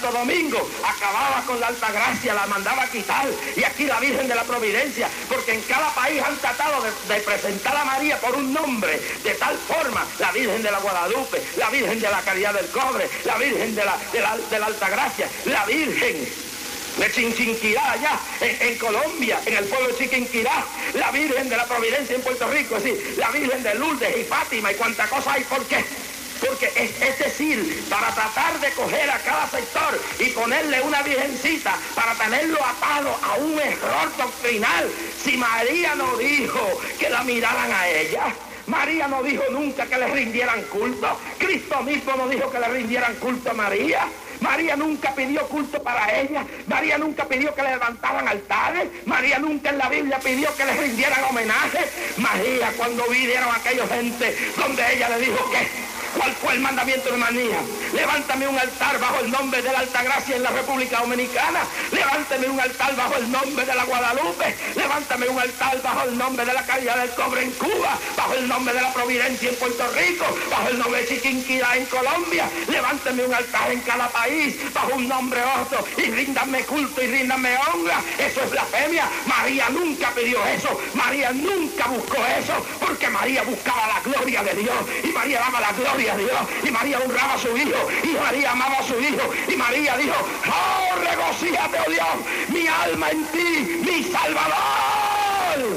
Santo Domingo acababa con la Altagracia, la mandaba a quitar, y aquí la Virgen de la Providencia, porque en cada país han tratado de presentar a María por un nombre, de tal forma, la Virgen de la Guadalupe, la Virgen de la Caridad del Cobre, la Virgen de la Altagracia, la Virgen de Chinquinquirá allá en Colombia, en el pueblo de Chiquinquirá, la Virgen de la Providencia en Puerto Rico, es decir, la Virgen de Lourdes y Fátima y cuánta cosa hay. ¿Por qué? Porque es decir, para tratar de coger a cada sector y ponerle una virgencita para tenerlo atado a un error doctrinal. Si María no dijo que la miraran a ella, María no dijo nunca que le rindieran culto, Cristo mismo no dijo que le rindieran culto a María. María nunca pidió culto para ella, María nunca pidió que le levantaran altares, María nunca en la Biblia pidió que le rindieran homenaje. María, cuando vinieron aquellos gente donde ella le dijo que, ¿cuál fue el mandamiento de María? Levántame un altar bajo el nombre de la Altagracia en la República Dominicana, levántame un altar bajo el nombre de la Guadalupe, levántame un altar bajo el nombre de la Caridad del Cobre en Cuba, bajo el nombre de la Providencia en Puerto Rico, bajo el nombre de Chiquinquirá en Colombia, levántame un altar en cada país, bajo un nombre otro, y ríndanme culto y ríndanme honra. Eso es blasfemia. María nunca pidió eso, María nunca buscó eso, porque María buscaba la gloria de Dios, y María daba la gloria a Dios, y María honraba a su hijo, y María amaba a su hijo, y María dijo: oh, regocíjate, oh Dios, mi alma en ti, mi Salvador.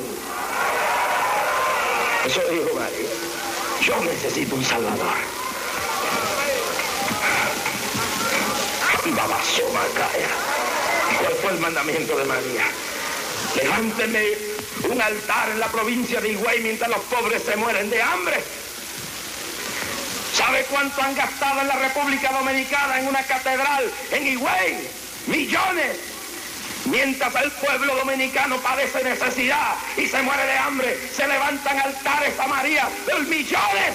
Eso dijo María. Yo necesito un Salvador. ¿Cuál fue el mandamiento de María? Levánteme un altar en la provincia de Higüey mientras los pobres se mueren de hambre. ¿Sabe cuánto han gastado en la República Dominicana en una catedral en Higüey? Millones. Mientras el pueblo dominicano padece necesidad y se muere de hambre, se levantan altares a María de millones.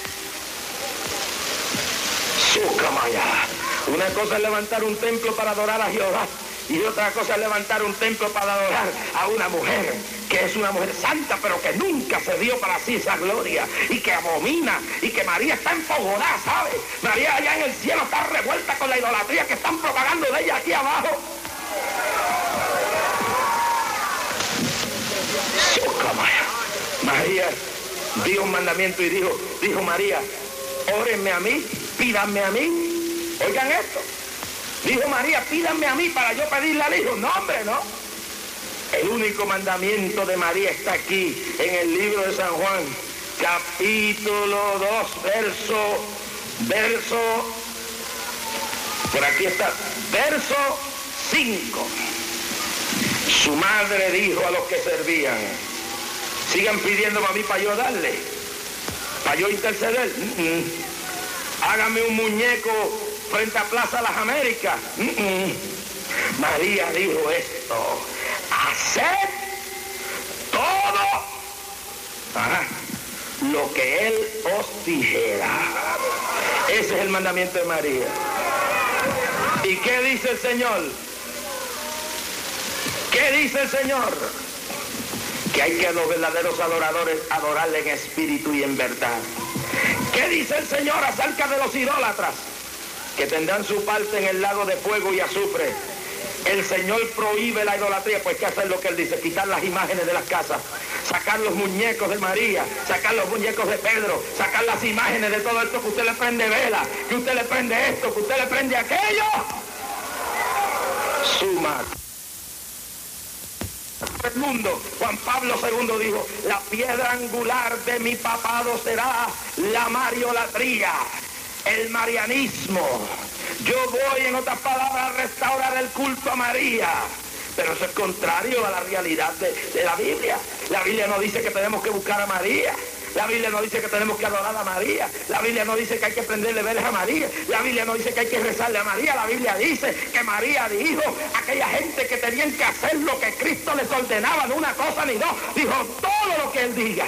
Sucamaya. Una cosa es levantar un templo para adorar a Jehová, y otra cosa es levantar un templo para adorar a una mujer que es una mujer santa, pero que nunca se dio para sí esa gloria, y que abomina, y que María está empogonada, ¿sabe? María allá en el cielo está revuelta con la idolatría que están propagando de ella aquí abajo. María dio un mandamiento y dijo María: órenme a mí, pídanme a mí. Oigan esto, dijo María: pídanme a mí para yo pedirle al hijo. No, hombre, no. El único mandamiento de María está aquí en el libro de San Juan, capítulo 2, verso, por aquí está, verso 5. Su madre dijo a los que servían: sigan pidiéndome a mí para yo darle, para yo interceder. Hágame un muñeco frente a Plaza Las Américas. María dijo esto: haced todo lo que Él os dijera. Ese es el mandamiento de María. ¿Y qué dice el Señor? ¿Qué dice el Señor? Que hay que a los verdaderos adoradores adorarle en espíritu y en verdad. ¿Qué dice el Señor acerca de los idólatras? Que tendrán su parte en el lago de fuego y azufre. El Señor prohíbe la idolatría, pues ¿qué hacer lo que Él dice? Quitar las imágenes de las casas, sacar los muñecos de María, sacar los muñecos de Pedro, sacar las imágenes de todo esto, que usted le prende vela, que usted le prende esto, que usted le prende aquello. Suma. El mundo, Juan Pablo II dijo: la piedra angular de mi papado será la mariolatría, el marianismo. Yo voy, en otras palabras, a restaurar el culto a María, pero eso es contrario a la realidad de la Biblia. La Biblia no dice que tenemos que buscar a María, la Biblia no dice que tenemos que adorar a María, la Biblia no dice que hay que prenderle velas a María, la Biblia no dice que hay que rezarle a María. La Biblia dice que María dijo a aquella gente que tenían que hacer lo que Cristo les ordenaba, no una cosa ni dos, dijo todo lo que Él diga.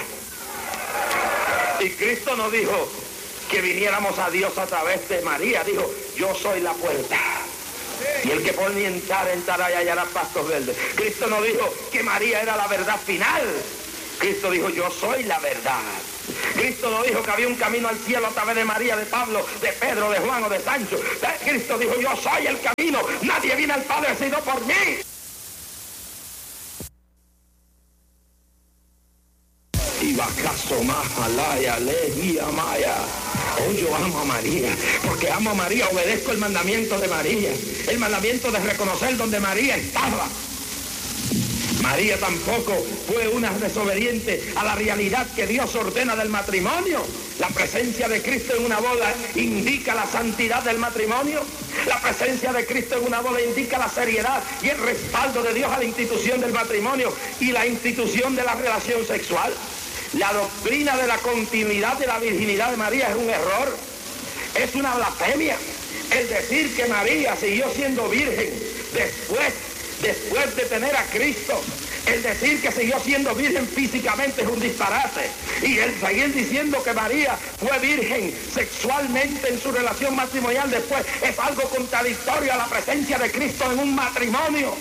Y Cristo no dijo que viniéramos a Dios a través de María, dijo: yo soy la puerta, y el que por mí entrará y hallará pastos verdes. Cristo no dijo que María era la verdad final. Cristo dijo, yo soy la verdad. Cristo no dijo que había un camino al cielo a través de María, de Pablo, de Pedro, de Juan o de Sancho. Cristo dijo, yo soy el camino, nadie viene al Padre sino por mí. Y vacaso majalaya, legia maya. Oh, yo amo a María, porque amo a María, obedezco el mandamiento de María, el mandamiento de reconocer donde María estaba. María tampoco fue una desobediente a la realidad que Dios ordena del matrimonio. La presencia de Cristo en una boda indica la santidad del matrimonio. La presencia de Cristo en una boda indica la seriedad y el respaldo de Dios a la institución del matrimonio y la institución de la relación sexual. La doctrina de la continuidad de la virginidad de María es un error, es una blasfemia. El decir que María siguió siendo virgen después de tener a Cristo, el decir que siguió siendo virgen físicamente es un disparate. Y el seguir diciendo que María fue virgen sexualmente en su relación matrimonial después es algo contradictorio a la presencia de Cristo en un matrimonio.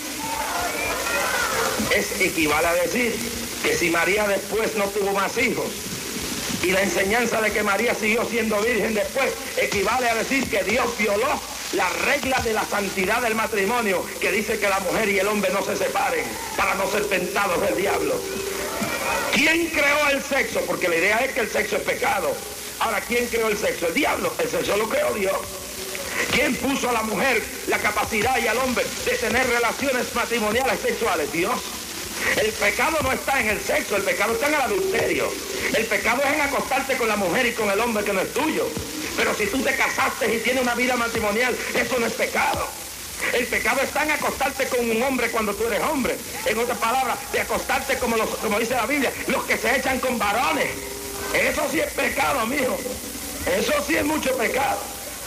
Equivale a decir que si María después no tuvo más hijos, y la enseñanza de que María siguió siendo virgen después, equivale a decir que Dios violó la regla de la santidad del matrimonio, que dice que la mujer y el hombre no se separen para no ser tentados del diablo. ¿Quién creó el sexo? Porque la idea es que el sexo es pecado. Ahora, ¿quién creó el sexo? El diablo. El sexo lo creó Dios. ¿Quién puso a la mujer la capacidad y al hombre de tener relaciones matrimoniales sexuales? Dios. El pecado no está en el sexo, el pecado está en el adulterio. El pecado es en acostarte con la mujer y con el hombre que no es tuyo. Pero si tú te casaste y tienes una vida matrimonial, eso no es pecado. El pecado está en acostarte con un hombre cuando tú eres hombre. En otras palabras, de acostarte como dice la Biblia, los que se echan con varones. Eso sí es pecado, amigo. Eso sí es mucho pecado.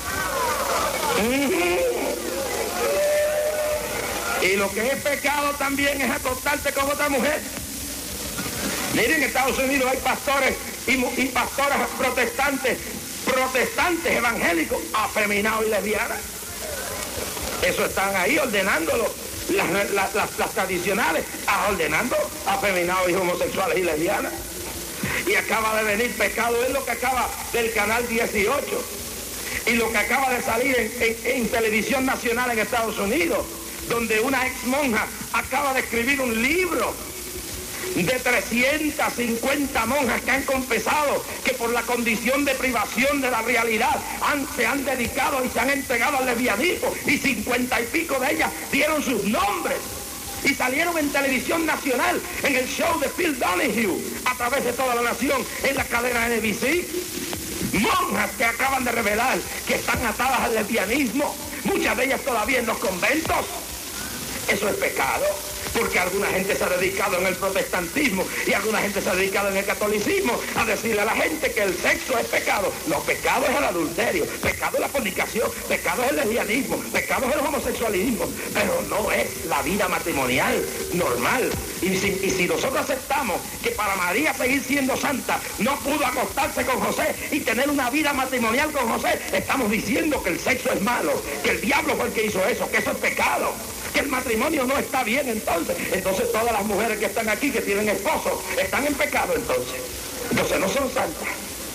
Y lo que es pecado también es acostarte con otra mujer. Miren, en Estados Unidos hay pastores y pastoras protestantes evangélicos, afeminados y lesbianas. Eso están ahí ordenándolo. Las tradicionales, ordenando afeminados y homosexuales y lesbianas. Y acaba de venir pecado, es lo que acaba del canal 18. Y lo que acaba de salir en televisión nacional en Estados Unidos, donde una ex monja acaba de escribir un libro de 350 monjas que han confesado que por la condición de privación de la realidad se han dedicado y se han entregado al lesbianismo, y 50 y pico de ellas dieron sus nombres y salieron en televisión nacional en el show de Phil Donahue a través de toda la nación en la cadena NBC. Monjas que acaban de revelar que están atadas al lesbianismo, muchas de ellas todavía en los conventos. Eso es pecado, porque alguna gente se ha dedicado en el protestantismo y alguna gente se ha dedicado en el catolicismo a decirle a la gente que el sexo es pecado. No, pecado es el adulterio, pecado es la fornicación, pecado es el lesbianismo, pecado es el homosexualismo, pero no es la vida matrimonial normal. Y si nosotros aceptamos que para María seguir siendo santa no pudo acostarse con José y tener una vida matrimonial con José, estamos diciendo que el sexo es malo, que el diablo fue el que hizo eso, que eso es pecado, que el matrimonio no está bien. Entonces todas las mujeres que están aquí, que tienen esposos, están en pecado entonces no son santas.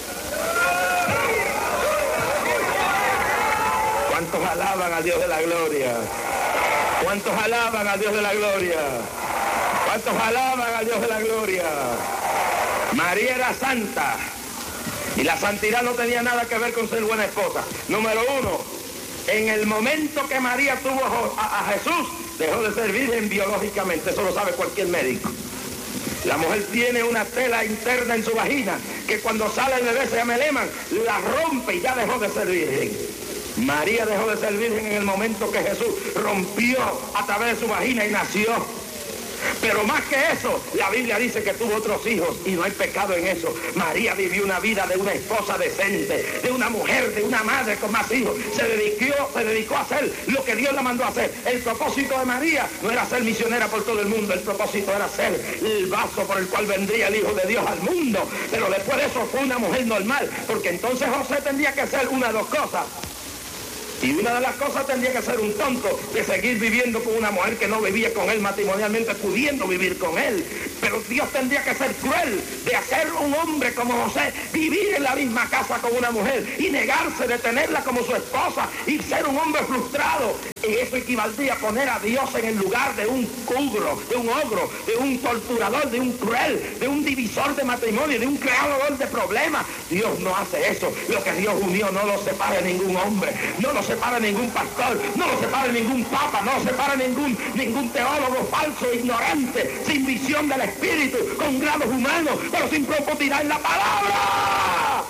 ¿Cuántos alaban al Dios de la gloria? ¿Cuántos alaban al Dios de la gloria? ¿Cuántos alaban al Dios de la gloria? María era santa, y la santidad no tenía nada que ver con ser buena esposa. Número uno, en el momento que María tuvo a Jesús, dejó de ser virgen biológicamente. Eso lo sabe cualquier médico. La mujer tiene una tela interna en su vagina que cuando sale el bebé, se llama el Eman, la rompe y ya dejó de ser virgen. María dejó de ser virgen en el momento que Jesús rompió a través de su vagina y nació. Pero más que eso, la Biblia dice que tuvo otros hijos y no hay pecado en eso. María vivió una vida de una esposa decente, de una mujer, de una madre con más hijos. Se dedicó a hacer lo que Dios la mandó a hacer. El propósito de María no era ser misionera por todo el mundo, el propósito era ser el vaso por el cual vendría el Hijo de Dios al mundo. Pero después de eso fue una mujer normal, porque entonces José tendría que hacer una de dos cosas: Y una de las cosas tendría que ser un tonto de seguir viviendo con una mujer que no vivía con él matrimonialmente, pudiendo vivir con él. Pero Dios tendría que ser cruel de hacer un hombre como José, vivir en la misma casa con una mujer y negarse de tenerla como su esposa y ser un hombre frustrado. Y eso equivaldría a poner a Dios en el lugar de un ogro, de un torturador, de un cruel, de un divisor de matrimonio, de un creador de problemas. Dios no hace eso. Lo que Dios unió no lo separa ningún hombre, no lo separa ningún pastor, no lo separa ningún papa, no lo separa ningún teólogo falso, ignorante, sin visión del Espíritu, con grados humanos, pero sin profundidad en la palabra.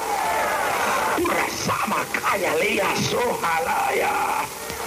Rezama, cállale, ojalá.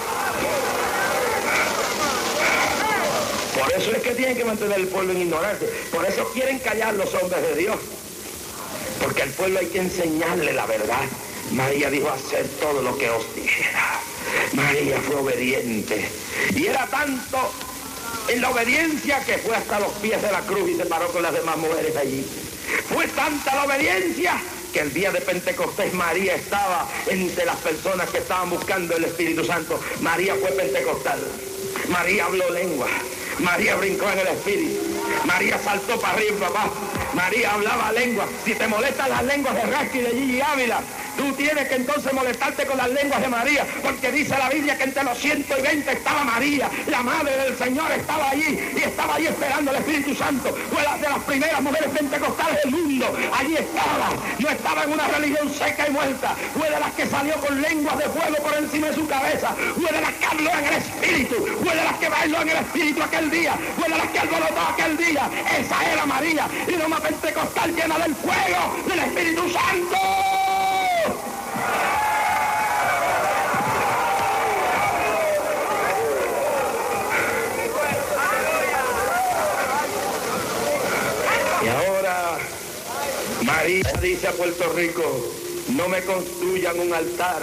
Por eso es que tienen que mantener el pueblo en ignorancia. Por eso quieren callar los hombres de Dios. Porque al pueblo hay que enseñarle la verdad. María dijo: hacer todo lo que os dijera. María fue obediente. Y era tanto en la obediencia que fue hasta los pies de la cruz y se paró con las demás mujeres allí. Fue tanta la obediencia que el día de Pentecostés María estaba entre las personas que estaban buscando el Espíritu Santo. María fue pentecostal. María habló lengua. María brincó en el Espíritu. María saltó para arriba y para abajo. María hablaba lengua. Si te molestan las lenguas de Rasky y de Gigi Ávila, tú tienes que entonces molestarte con las lenguas de María, porque dice la Biblia que entre los 120 estaba María, la madre del Señor estaba allí, y estaba allí esperando el Espíritu Santo. Fue de las primeras mujeres pentecostales del mundo. Allí estaba, no estaba en una religión seca y muerta. Fue de las que salió con lenguas de fuego por encima de su cabeza. Fue de las que habló en el Espíritu. Fue de las que bailó en el Espíritu aquel día. Fue de las que alborotó aquel día. Esa era María, y no más pentecostal, llena del fuego del Espíritu Santo. Y ahora María dice a Puerto Rico: no me construyan un altar,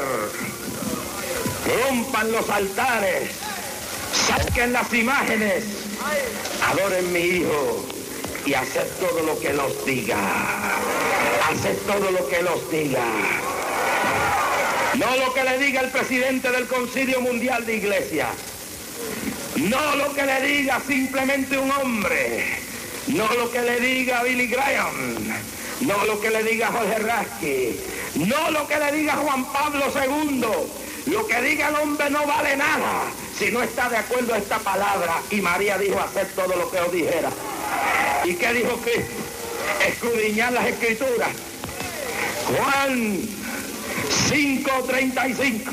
rompan los altares, saquen las imágenes, adoren mi hijo y haced todo lo que los diga. Haced todo lo que los diga. No lo que le diga el presidente del Concilio Mundial de Iglesias. No lo que le diga simplemente un hombre. No lo que le diga Billy Graham. No lo que le diga Jorge Rasky. No lo que le diga Juan Pablo II. Lo que diga el hombre no vale nada si no está de acuerdo a esta palabra. Y María dijo: hacer todo lo que os dijera. ¿Y qué dijo Cristo? Escudriñar las Escrituras. Juan 5:35.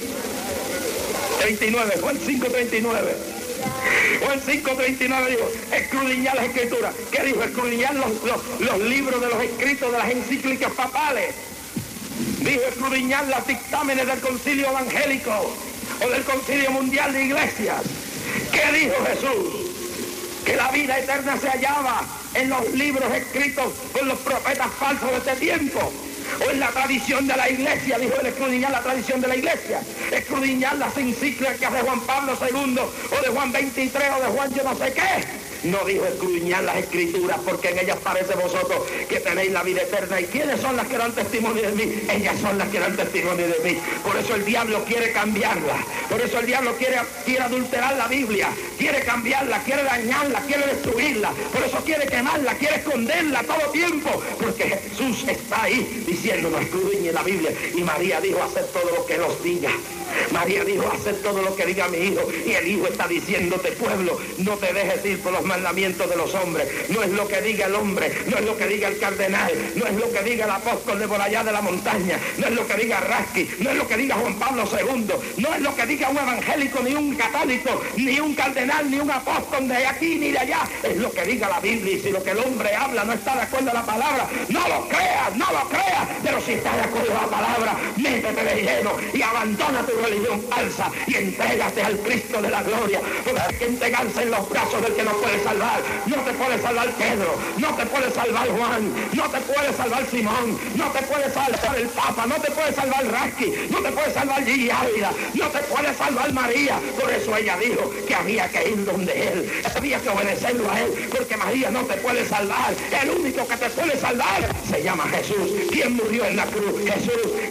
39, Juan 5:39. Juan 5:39 dijo: escudriñar las Escrituras. ¿Qué dijo? Escudriñar los libros de los escritos de las encíclicas papales. Dijo: escudriñar los dictámenes del Concilio Evangélico o del Concilio Mundial de Iglesias. ¿Qué dijo Jesús? Que la vida eterna se hallaba en los libros escritos por los profetas falsos de este tiempo, o en la tradición de la iglesia. Dijo él: escudriñar la tradición de la iglesia, escudriñar las encíclicas de Juan Pablo II, o de Juan 23, o de Juan yo no sé qué. No dijo escudriñar las Escrituras, porque en ellas parece vosotros que tenéis la vida eterna. ¿Y quiénes son las que dan testimonio de mí? Ellas son las que dan testimonio de mí. Por eso el diablo quiere cambiarla. Por eso el diablo quiere adulterar la Biblia. Quiere cambiarla, quiere dañarla, quiere destruirla. Por eso quiere quemarla, quiere esconderla todo tiempo. Porque Jesús está ahí diciendo: no escudriñe la Biblia. Y María dijo: hacer todo lo que los diga. María dijo: hacer todo lo que diga mi hijo. Y el hijo está diciéndote: pueblo, no te dejes ir por los mandamientos de los hombres. No es lo que diga el hombre, no es lo que diga el cardenal, no es lo que diga el apóstol de por allá de la montaña, no es lo que diga Rasky, no es lo que diga Juan Pablo II, no es lo que diga un evangélico, ni un católico, ni un cardenal, ni un apóstol de aquí ni de allá. Es lo que diga la Biblia. Y si lo que el hombre habla no está de acuerdo a la palabra, no lo creas, no lo creas. Pero si está de acuerdo a la palabra, métete de lleno y abandona tu religión falsa y entrégate al Cristo de la gloria. Porque hay que entregarse en los brazos del que no puede salvar. No te puede salvar Pedro, no te puede salvar Juan, no te puede salvar Simón, no te puede salvar el Papa, no te puede salvar Rasky, no te puede salvar Gigi Ávila, no te puede salvar María. Por eso ella dijo que había que ir donde él, había que obedecerlo a él, porque María no te puede salvar. El único que te puede salvar se llama Jesús. ¿Quién murió en la cruz? Jesús.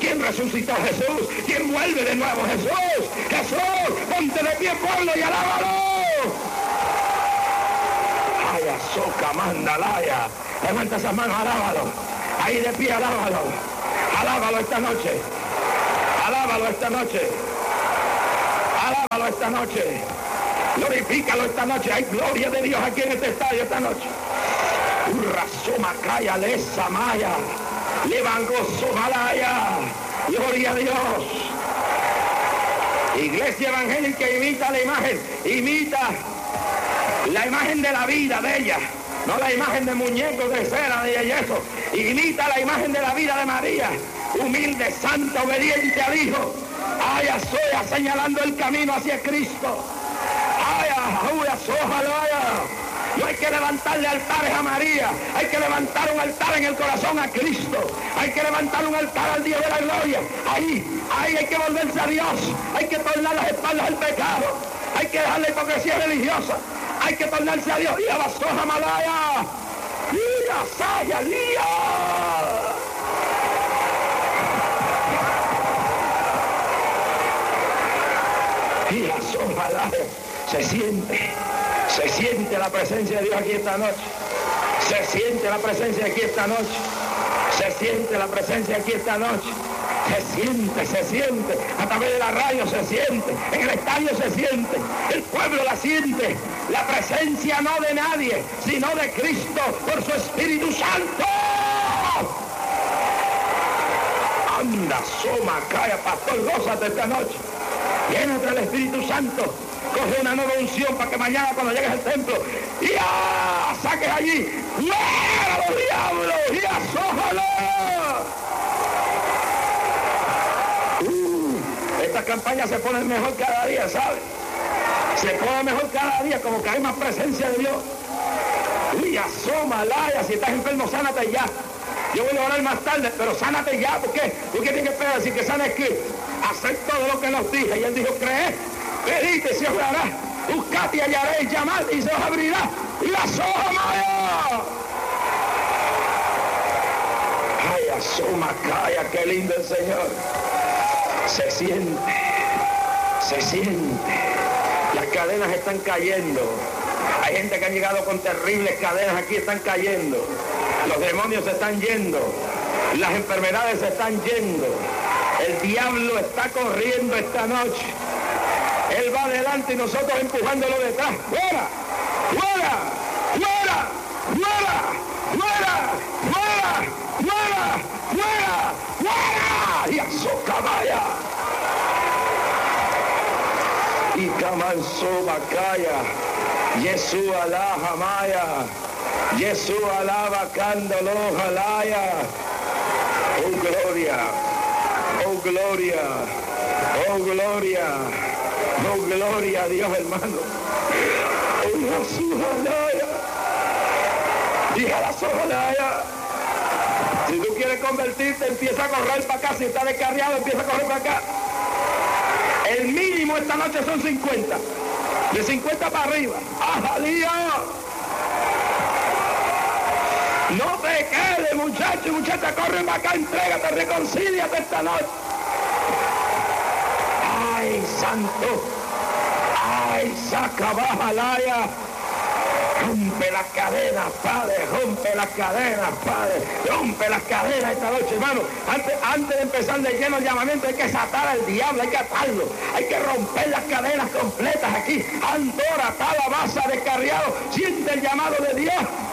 ¿Quién resucitó a Jesús? ¿Quién vuelve de nuevo? Jesús. Jesús, ponte de pie, pueblo, y alábalo. Ay, azoka, mandalaya. Levanta esas manos, alábalo. Ahí de pie, alábalo. Alábalo esta noche. Alábalo esta noche. Alábalo esta noche. Glorifícalo esta noche. Hay gloria de Dios aquí en este estadio esta noche. Urrasomakaya, lesamaya. Levangosomalaya. Gloria a Dios. Iglesia evangélica imita la imagen. Imita la imagen de la vida de ella. No la imagen de muñecos de cera ni de yeso. Imita la imagen de la vida de María. Humilde, santa, obediente al Hijo. Ay, asoya, señalando el camino hacia Cristo. Ay, asoja. No hay que levantarle altares a María. Hay que levantar un altar en el corazón a Cristo. Hay que levantar un altar al Dios de la gloria. Ahí hay que volverse a Dios. Hay que tornar las espaldas al pecado. Hay que dejar la hipocresía religiosa. Hay que tornarse a Dios. Y a la soja malaya. Y a saya lía. Y la soja malaya. Se siente la presencia de Dios aquí esta noche. Se siente la presencia aquí esta noche. Se siente la presencia aquí esta noche. Se siente, a través de la radio se siente, en el estadio se siente, el pueblo la siente, la presencia no de nadie, sino de Cristo por su Espíritu Santo. Anda, soma, calla, pastor, gózate esta noche, llénate del Espíritu Santo, coge una nueva unción para que mañana cuando llegues al templo, ¡ya! Saques allí, ¡fuera los diablos! ¡Y asójalo! Esta campaña se pone mejor cada día, ¿sabes? Se pone mejor cada día, como que hay más presencia de Dios. Uy, asoma, laya, si estás enfermo, sánate ya. Yo voy a orar más tarde, pero sánate ya, ¿por qué? ¿Por qué tienes que esperar decir que sanes qué? Hacer todo lo que nos dije. Y él dijo, creed, pedid, se os dará. Buscad y hallaréis, llamad y se os abrirá. Y asoma, ay, asoma, calla, qué lindo el Señor. Se siente, las cadenas están cayendo, hay gente que ha llegado con terribles cadenas, aquí están cayendo, los demonios se están yendo, las enfermedades se están yendo, el diablo está corriendo esta noche, él va adelante y nosotros empujándolo detrás, ¡fuera! ¡Fuera! ¡Fuera! ¡Fuera! ¡Fuera! ¡Fuera! ¡Fuera! ¡Fuera! ¡Fuera! ¡Y azocabaya! Y camanso bacaya, Jesús alá jamaya, Jesús alá bacándolo jalaya. Oh gloria, oh gloria, oh gloria, oh gloria a Dios, hermano. Oh Jesús alaya, hija la sojalaya. Si tú quieres convertirte, empieza a correr para acá. Si está descarriado, empieza a correr para acá. El mínimo esta noche son 50. De 50 para arriba. ¡Ajalía! No te quedes, muchacho y muchacha. Corre para acá, entrégate, reconcíliate esta noche. ¡Ay, santo! ¡Ay, saca, bajalaya! Rompe las cadenas, Padre, rompe las cadenas, Padre, rompe las cadenas esta noche, hermano. Antes de empezar de lleno el llamamiento hay que desatar al diablo, hay que atarlo, hay que romper las cadenas completas aquí. Andora, Talabaza, descarriado, siente el llamado de Dios.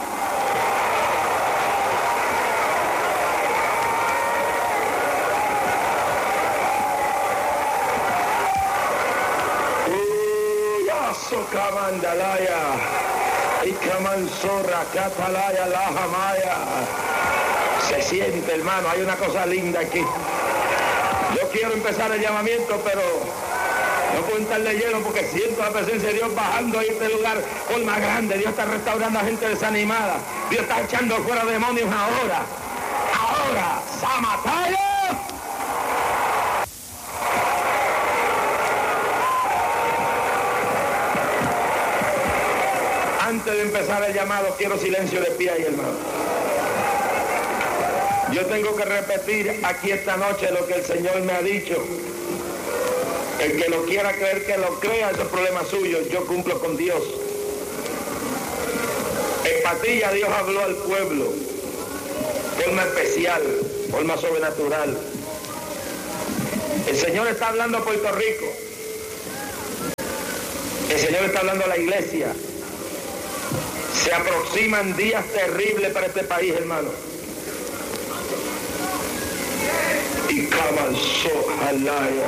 Socamandalaya. Y Kamanzorra, Catalaya, la Jamaya. Se siente, hermano, hay una cosa linda aquí. Yo quiero empezar el llamamiento, pero no puedo estar de lleno porque siento la presencia de Dios bajando a este lugar por más grande. Dios está restaurando a gente desanimada. Dios está echando fuera demonios ahora. Ahora, Samataya. Antes de empezar el llamado, quiero silencio de pie ahí, hermano. Yo tengo que repetir aquí esta noche lo que el Señor me ha dicho. El que lo quiera creer, que lo crea, ese es problema suyo. Yo cumplo con Dios. En Patilla Dios habló al pueblo, forma especial, forma sobrenatural. El Señor está hablando a Puerto Rico. El Señor está hablando a la iglesia. Se aproximan días terribles para este país, hermano. Y Kamanso Alaya.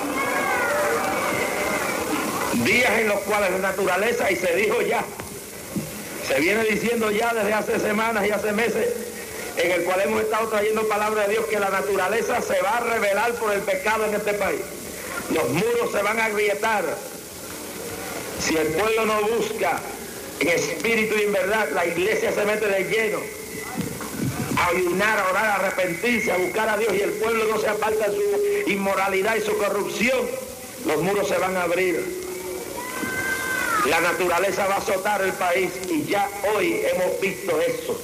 Días en los cuales la naturaleza, y se dijo ya, se viene diciendo ya desde hace semanas y hace meses, en el cual hemos estado trayendo palabra de Dios, que la naturaleza se va a rebelar por el pecado en este país. Los muros se van a agrietar. Si el pueblo no busca en espíritu y en verdad, la iglesia se mete de lleno a ayunar, a orar, a arrepentirse, a buscar a Dios, y el pueblo no se aparta de su inmoralidad y su corrupción, los muros se van a abrir. La naturaleza va a azotar el país, y ya hoy hemos visto eso.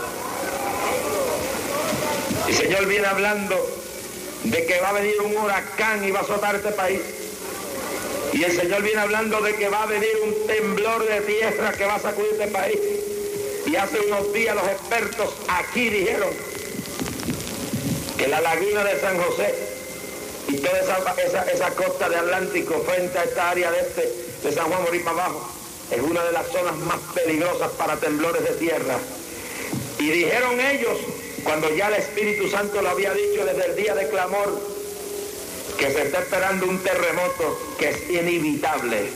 El Señor viene hablando de que va a venir un huracán y va a azotar este país. Y el Señor viene hablando de que va a venir un temblor de tierra que va a sacudir este país. Y hace unos días los expertos aquí dijeron que la laguna de San José y toda esa costa de Atlántico frente a esta área de San Juan Morí para abajo es una de las zonas más peligrosas para temblores de tierra. Y dijeron ellos, cuando ya el Espíritu Santo lo había dicho desde el día de clamor, que se está esperando un terremoto que es inevitable.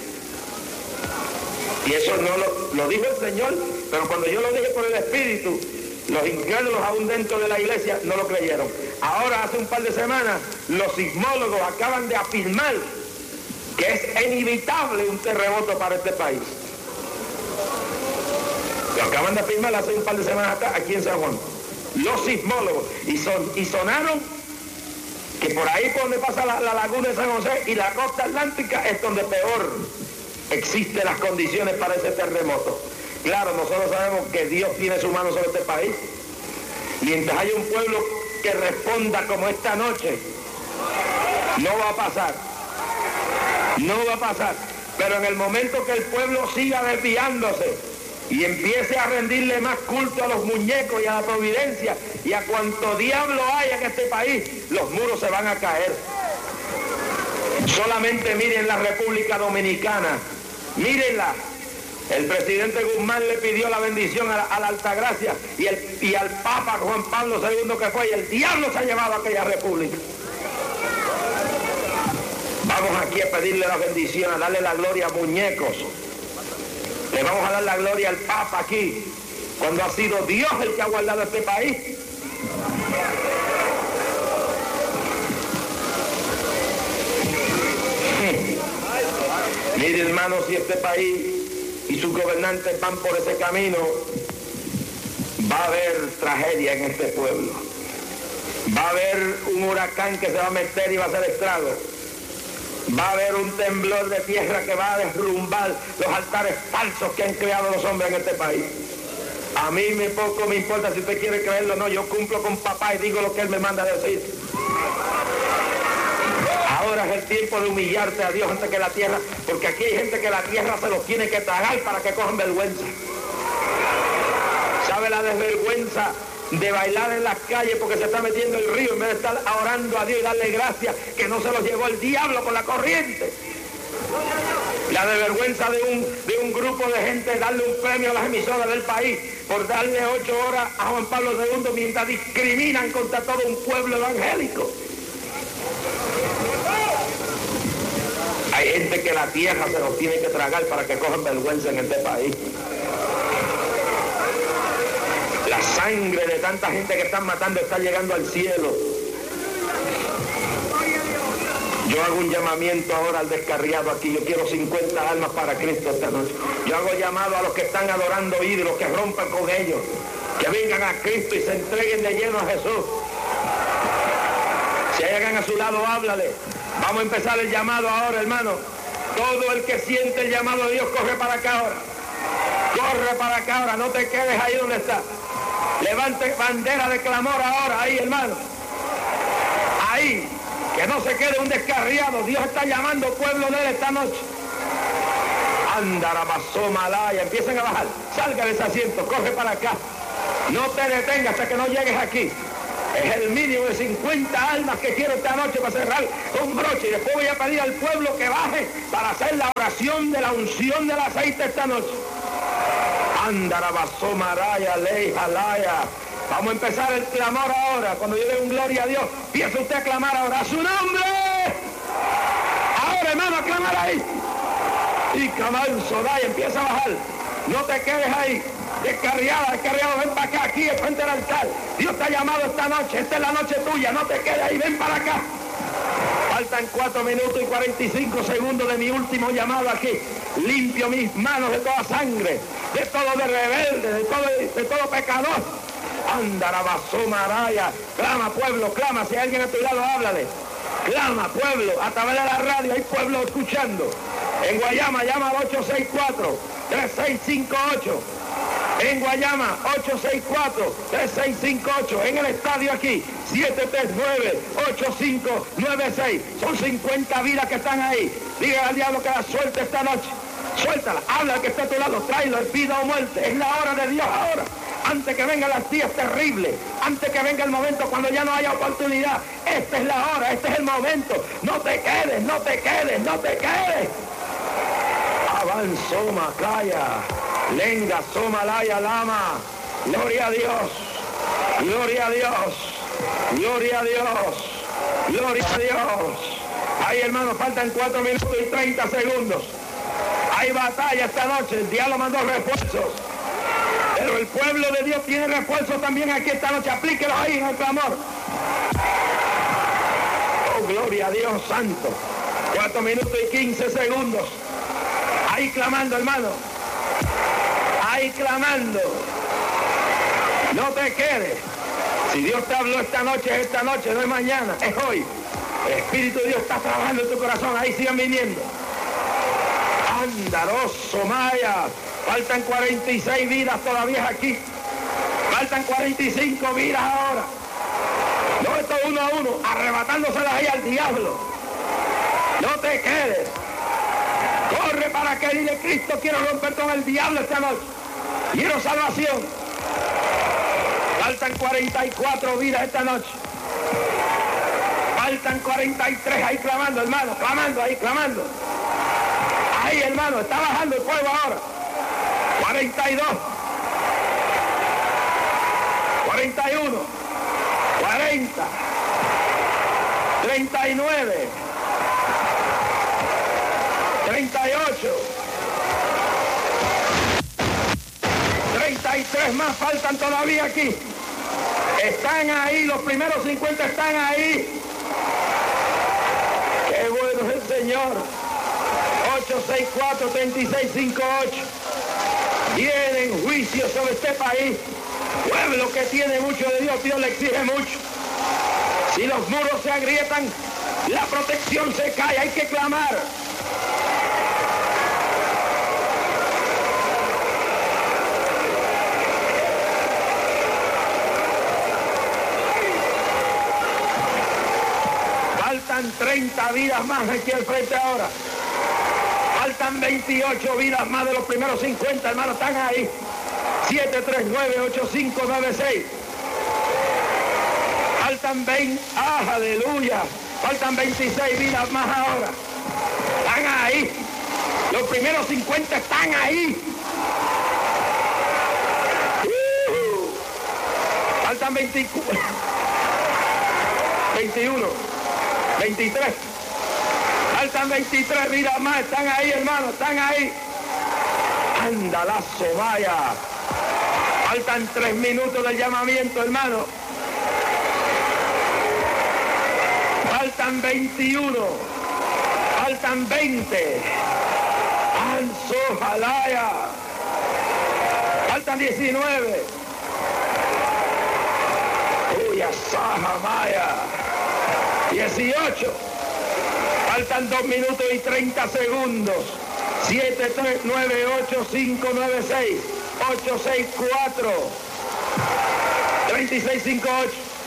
Y eso no lo dijo el Señor, pero cuando yo lo dije por el Espíritu, los incrédulos aún dentro de la iglesia no lo creyeron. Ahora, hace un par de semanas, los sismólogos acaban de afirmar que es inevitable un terremoto para este país. Lo acaban de afirmar hace un par de semanas acá, aquí en San Juan. Los sismólogos. Y sonaron que por ahí por donde pasa la laguna de San José y la costa atlántica es donde peor existen las condiciones para ese terremoto. Claro, nosotros sabemos que Dios tiene su mano sobre este país. Mientras haya un pueblo que responda como esta noche, no va a pasar. No va a pasar. Pero en el momento que el pueblo siga desviándose y empiece a rendirle más culto a los muñecos y a la providencia y a cuanto diablo haya en este país, los muros se van a caer. Solamente miren la República Dominicana, mírenla. El presidente Guzmán le pidió la bendición a la Altagracia y al Papa Juan Pablo II que fue, y el diablo se ha llevado a aquella república. Vamos aquí a pedirle la bendición, a darle la gloria a muñecos. Le vamos a dar la gloria al Papa aquí, cuando ha sido Dios el que ha guardado este país. Mire, hermanos, si este país y sus gobernantes van por ese camino, va a haber tragedia en este pueblo. Va a haber un huracán que se va a meter y va a hacer estrago. Va a haber un temblor de tierra que va a derrumbar los altares falsos que han creado los hombres en este país. A mí poco me importa si usted quiere creerlo o no, yo cumplo con papá y digo lo que él me manda a decir. Ahora es el tiempo de humillarte a Dios antes que la tierra, porque aquí hay gente que la tierra se los tiene que tragar para que cojan vergüenza. ¿Sabe la desvergüenza de bailar en las calles porque se está metiendo el río en vez de estar orando a Dios y darle gracias que no se los llevó el diablo con la corriente? La desvergüenza de un grupo de gente darle un premio a las emisoras del país por darle 8 horas a Juan Pablo II mientras discriminan contra todo un pueblo evangélico. Hay gente que la tierra se los tiene que tragar para que cojan vergüenza en este país. La sangre de tanta gente que están matando está llegando al cielo. Yo hago un llamamiento ahora al descarriado aquí. Yo quiero 50 almas para Cristo esta noche. Yo hago llamado a los que están adorando ídolos, que rompan con ellos, que vengan a Cristo y se entreguen de lleno a Jesús. Si hay alguien a su lado, háblale. Vamos a empezar el llamado ahora, hermano. Todo el que siente el llamado de Dios, corre para acá ahora. Corre para acá ahora, no te quedes ahí donde estás. Levante bandera de clamor ahora, ahí, hermano. Ahí, que no se quede un descarriado. Dios está llamando pueblo de él esta noche. Andarabasó Malaya, empiecen a bajar. Salga de ese asiento, corre para acá. No te detengas hasta que no llegues aquí. Es el mínimo de 50 almas que quiero esta noche para cerrar un broche. Y después voy a pedir al pueblo que baje para hacer la oración de la unción del aceite esta noche. Andarabasó Maraya, ley, jalaya. Vamos a empezar el clamor ahora. Cuando yo dé un gloria a Dios, empieza usted a clamar ahora a su nombre. Ahora, hermano, a clamar ahí. Y clamar un Sodaya, empieza a bajar. No te quedes ahí. Descarriado, ven para acá, aquí es frente al altar. Dios te ha llamado esta noche, esta es la noche tuya, no te quedes ahí, ven para acá. Faltan 4 minutos y 45 segundos de mi último llamado aquí. Limpio mis manos de toda sangre, de todo de rebelde, de todo pecador. Andarabasó Maraya. Clama, pueblo, clama. Si hay alguien a tu lado, háblale. Clama, pueblo. A través de la radio hay pueblo escuchando. En Guayama, llama al 864-3658. En Guayama, 864-3658. En el estadio aquí, 739-8596. Son 50 vidas que están ahí. Diga al diablo que la suelte esta noche. Suéltala, habla al que está a tu lado, tráelo, es vida o muerte. Es la hora de Dios ahora. Antes que vengan las días terribles, antes que venga el momento cuando ya no haya oportunidad. Esta es la hora, este es el momento. No te quedes, no te quedes, no te quedes. Avanzó Macaya, Lenga, Somalaya, Lama. Gloria a Dios, gloria a Dios, gloria a Dios, gloria a Dios. Ahí, hermanos, faltan 4 minutos y 30 segundos. Hay batalla esta noche, el diablo mandó refuerzos. Pero el pueblo de Dios tiene refuerzos también aquí esta noche. Aplíquelos ahí en el clamor. Oh, gloria a Dios santo. 4 minutos y 15 segundos. Ahí clamando, hermano. Ahí clamando. No te quedes. Si Dios te habló esta noche, no es mañana, es hoy. El Espíritu de Dios está trabajando en tu corazón. Ahí sigan viniendo. Andaroso Maya. Faltan 46 vidas todavía aquí. Faltan 45 vidas ahora. No, esto uno a uno, arrebatándoselas ahí al diablo. No te quedes. Corre para que dile, Cristo, quiero romper con el diablo esta noche. Quiero salvación. Faltan 44 vidas esta noche. Faltan 43 ahí clamando, hermano, clamando ahí, clamando. Ahí, hermano, está bajando el fuego ahora. 42, 41, 40, 39, 38, 33 más faltan todavía aquí. Están ahí, los primeros 50 están ahí. Qué bueno es el Señor. 864-3658. Tienen juicio sobre este país. Pueblo que tiene mucho de Dios, Dios le exige mucho. Si los muros se agrietan, la protección se cae, hay que clamar. Faltan 30 vidas más aquí al frente ahora. Faltan 28 vidas más de los primeros 50, hermanos, están ahí. 739-8596. Faltan 20, aleluya. Faltan 26 vidas más ahora. Están ahí. Los primeros 50 están ahí. Faltan 24, 21, 23. Faltan 23 vidas más, están ahí, hermano, están ahí. Andalazo, vaya. Faltan 3 minutos del llamamiento, hermano. Faltan 21. Faltan 20. Anzo, jalaya. Faltan 19. Uy, asaja, maya. 18. Faltan 2 minutos y 30 segundos. 739-8596. 864 36-58.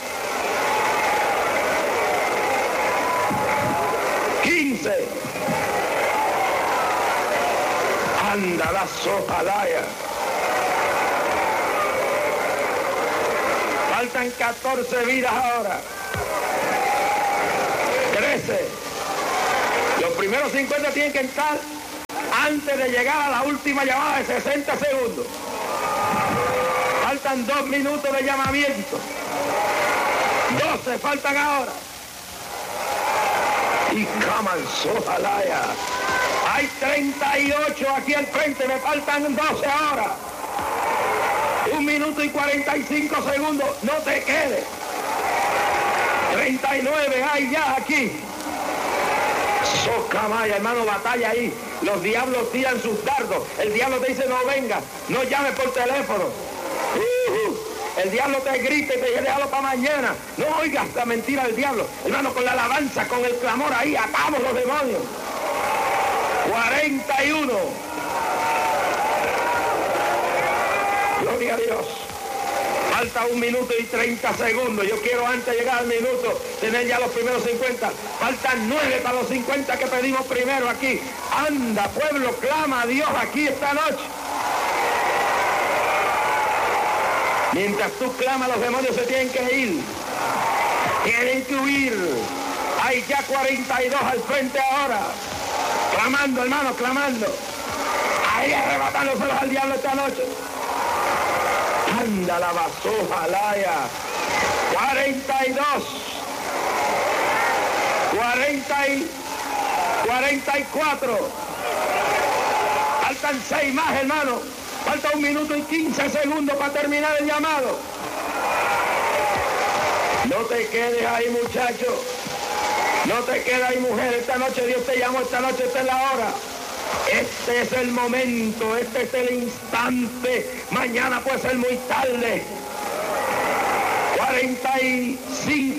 15. Anda la sojalaya. Faltan 14 vidas ahora. 13. Los primeros 50 tienen que entrar antes de llegar a la última llamada de 60 segundos. Faltan 2 minutos de llamamiento. 12 faltan ahora. Y comenzó Jalaya. Hay 38 aquí al frente, me faltan 12 ahora. 1 minuto y 45 segundos, no te quedes. 39 hay ya aquí. Socamaya, hermano, batalla ahí. Los diablos tiran sus dardos. El diablo te dice no venga, no llames por teléfono. El diablo te grita y te dice déjalo para mañana. No oigas la mentira del diablo. Hermano, con la alabanza, con el clamor ahí, atamos los demonios. 41. Gloria a Dios. Falta 1 minuto y 30 segundos. Yo quiero antes de llegar al minuto tener ya los primeros 50. Faltan 9 para los 50 que pedimos primero aquí. Anda, pueblo, clama a Dios aquí esta noche. Mientras tú clamas, los demonios se tienen que ir. Tienen que huir. Hay ya 42 al frente ahora. Clamando, hermano, clamando. Ahí arrebatándoselos al diablo esta noche. Anda la vasoja, Laya. 42. 44. Faltan 6 más, hermano. Falta 1 minuto y 15 segundos para terminar el llamado. No te quedes ahí, muchacho. No te quedes ahí, mujer. Esta noche Dios te llamó, esta noche esta es la hora. Este es el momento, este es el instante. Mañana puede ser muy tarde. 45.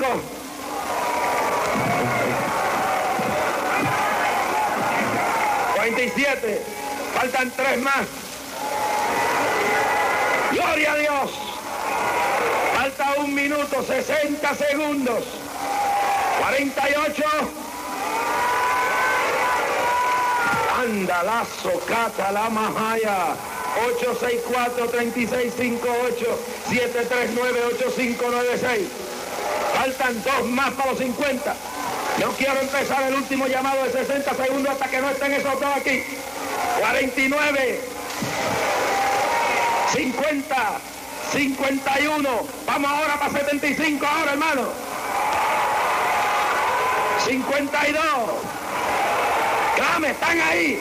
47. Faltan 3 más. Gloria a Dios. Falta 1 minuto, 60 segundos. 48. Anda la socata, la majaya. 864-3658-739-8596. Faltan 2 más para los 50. No quiero empezar el último llamado de 60 segundos hasta que no estén esos dos aquí. 49. 50, 51, vamos ahora para 75 ahora, hermano. 52, clame, están ahí,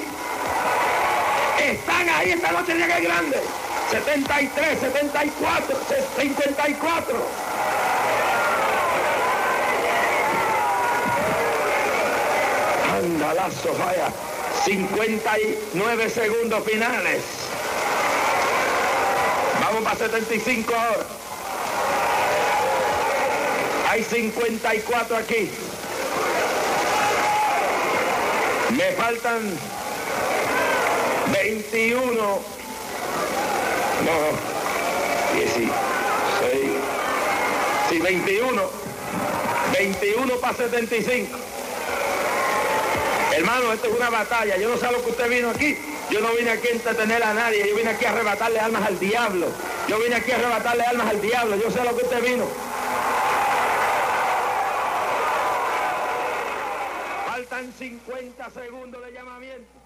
esta noche llega el grande. 73, 74, 54. Anda la sofaya. 59 segundos finales. Vamos para 75 ahora. Hay 54 aquí. Me faltan 21. No, 16. Sí, 21. 21 para 75. Hermano, esto es una batalla. Yo no sé a lo que usted vino aquí. Yo no vine aquí a entretener a nadie. Yo vine aquí a arrebatarle almas al diablo. Yo vine aquí a arrebatarle almas al diablo. Yo sé a lo que usted vino. Faltan 50 segundos de llamamiento.